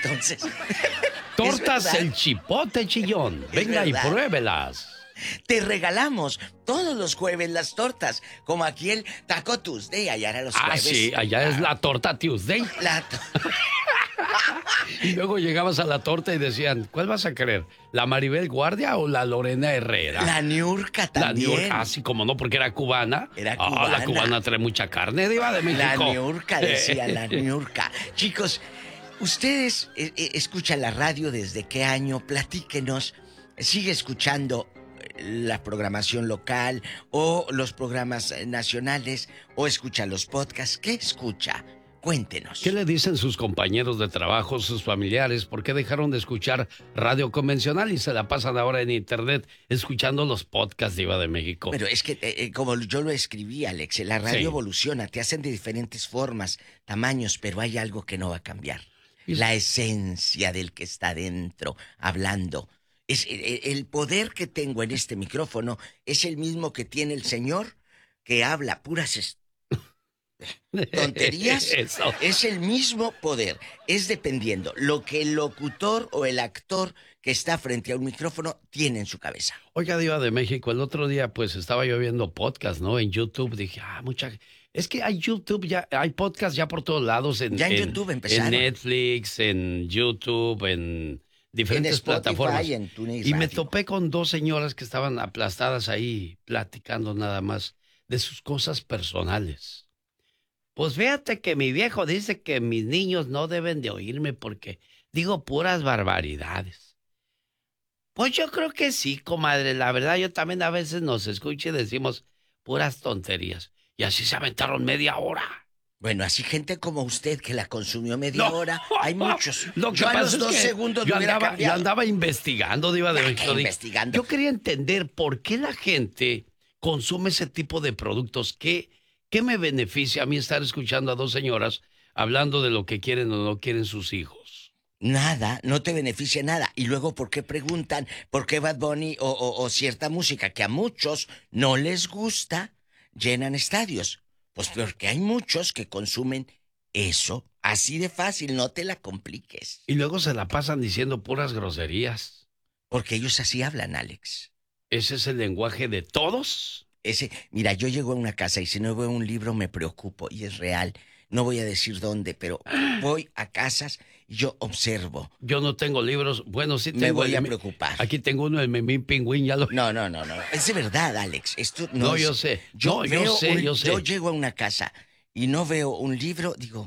Entonces... Tortas El Chipote Chillón. Venga y pruébelas. Te regalamos todos los jueves las tortas, como aquí el Taco Tuesday, allá era los jueves. Sí, allá es la Torta Tuesday. Y luego llegabas a la torta y decían, ¿cuál vas a querer? ¿La Maribel Guardia o la Lorena Herrera? La Niurka también. La Niurka, así como no, porque era cubana. Era cubana. La cubana trae mucha carne, diva de México. La Niurka, decía la Niurka. Chicos, ustedes escuchan la radio desde qué año, platíquenos. ¿Sigue escuchando la programación local o los programas nacionales o escucha los podcasts? ¿Qué escucha? Cuéntenos. ¿Qué le dicen sus compañeros de trabajo, sus familiares? ¿Por qué dejaron de escuchar radio convencional y se la pasan ahora en internet escuchando los podcasts de Diva de México? Pero es que, como yo lo escribí, Alex, la radio evoluciona, te hacen de diferentes formas, tamaños, pero hay algo que no va a cambiar. La esencia del que está dentro, hablando. Es el poder que tengo en este micrófono es el mismo que tiene el señor que habla puras tonterías. Eso. Es el mismo poder. Es dependiendo lo que el locutor o el actor que está frente a un micrófono tiene en su cabeza. Oiga, Diva de México, el otro día pues estaba yo viendo podcast, ¿no? En YouTube dije, es que hay YouTube ya, hay podcast ya por todos lados. En YouTube empezaron. En Netflix, en YouTube, en diferentes Spotify, plataformas. en TuneIn y me Radio. topé con dos señoras que estaban aplastadas ahí, platicando nada más de sus cosas personales. Pues fíjate que mi viejo dice que mis niños no deben de oírme porque digo puras barbaridades. Pues yo creo que sí, comadre. La verdad, yo también a veces nos escucho y decimos puras tonterías. Y así se aventaron media hora. Bueno, así gente como usted que la consumió media hora, hay muchos. Lo que yo a pasa los es 2 que segundos yo me hubiera andaba, cambiado. yo andaba investigando, Diva de México. Investigando. Yo quería entender por qué la gente consume ese tipo de productos. ¿Qué me beneficia a mí estar escuchando a dos señoras hablando de lo que quieren o no quieren sus hijos? Nada, no te beneficia nada. Y luego, ¿por qué preguntan por qué Bad Bunny o cierta música que a muchos no les gusta llenan estadios? Pues porque hay muchos que consumen eso. Así de fácil, no te la compliques. Y luego se la pasan diciendo puras groserías. Porque ellos así hablan, Alex. ¿Ese es el lenguaje de todos? Mira, yo llego a una casa y si no veo un libro me preocupo y es real. No voy a decir dónde, pero voy a casas y yo observo. Yo no tengo libros. Bueno, sí tengo. Me voy a preocupar. Aquí tengo uno, el Memín Pingüín, ya lo... No. Es de verdad, Alex. Esto no es... yo sé. Yo sé. Yo llego a una casa y no veo un libro, digo...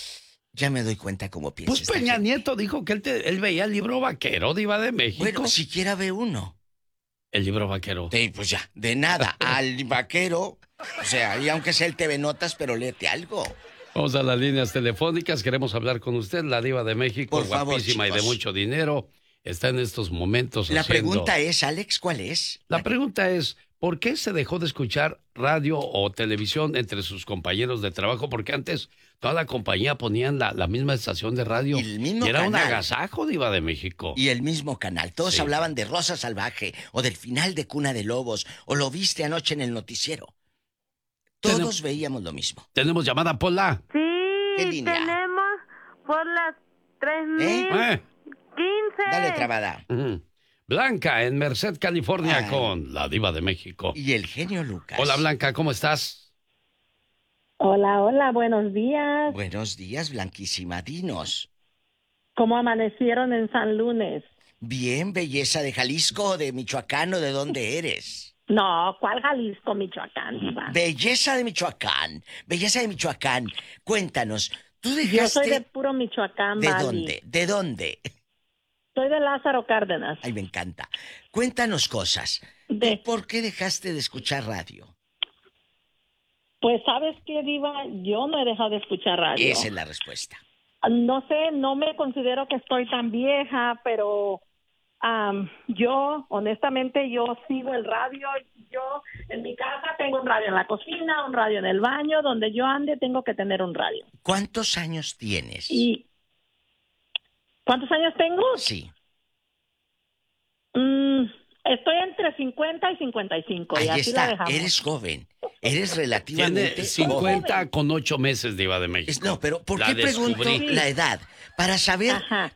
Ya me doy cuenta cómo piensa. Pues Peña Nieto dijo que él veía el libro vaquero, Diva de México. Bueno, siquiera ve uno. El libro vaquero. Pues ya, de nada. Al vaquero, o sea, y aunque sea el TV Notas, pero léete algo. Vamos a las líneas telefónicas, queremos hablar con usted, la Diva de México, por favor, guapísima chicos. Y de mucho dinero, está en estos momentos La haciendo... pregunta es, Alex, ¿cuál es? La pregunta es, ¿por qué se dejó de escuchar radio o televisión entre sus compañeros de trabajo? Porque antes toda la compañía ponían la misma estación de radio y era un agasajo, Diva de México. Y el mismo canal. Todos hablaban de Rosa Salvaje o del final de Cuna de Lobos o lo viste anoche en el noticiero. Todos veíamos lo mismo. ¿Tenemos llamada, Pola? Sí, ¿Qué línea? tenemos por las 3015. Dale, trabada. Blanca, en Merced, California, con la Diva de México. Y el genio Lucas. Hola, Blanca, ¿cómo estás? Hola, buenos días. Buenos días, Blanquísima, dinos. ¿Cómo amanecieron en San Lunes? Bien, belleza de Jalisco, de Michoacán o de dónde eres. No, ¿cuál Jalisco, Michoacán, Diva? Belleza de Michoacán, belleza de Michoacán. Cuéntanos, tú dejaste... Yo soy de puro Michoacán, ¿De Bali. dónde? ¿De dónde? Soy de Lázaro Cárdenas. Ay, me encanta. Cuéntanos cosas. ¿Tú por qué dejaste de escuchar radio? Pues, ¿sabes qué, Diva? Yo no he dejado de escuchar radio. Esa es la respuesta. No sé, no me considero que estoy tan vieja, pero yo, honestamente, yo sigo el radio. Yo en mi casa tengo un radio en la cocina, un radio en el baño, donde yo ande tengo que tener un radio. ¿Cuántos años tienes? ¿Y cuántos años tengo? Sí. Estoy entre 50 y 55. Ahí y así está, la dejamos. eres joven. Eres relativamente... Tiene 50 con 8 meses, Diva de México. No, pero ¿por qué pregunto la edad? Para saber